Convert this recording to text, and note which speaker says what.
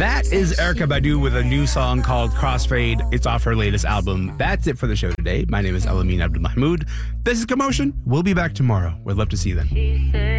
Speaker 1: That is Erykah Badu with a new song called Crossfade. It's off her latest album. That's it for the show today. My name is Alameen Abdul Mahmood. This is Commotion. We'll be back tomorrow. We'd love to see you then.